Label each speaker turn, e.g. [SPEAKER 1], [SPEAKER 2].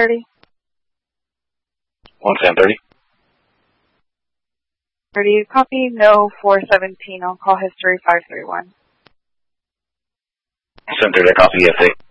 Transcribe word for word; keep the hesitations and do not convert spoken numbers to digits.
[SPEAKER 1] thirty.
[SPEAKER 2] one ten thirty.
[SPEAKER 1] thirty, copy, no four seventeen on call history five three one.
[SPEAKER 2] Center to copy, yes, eight.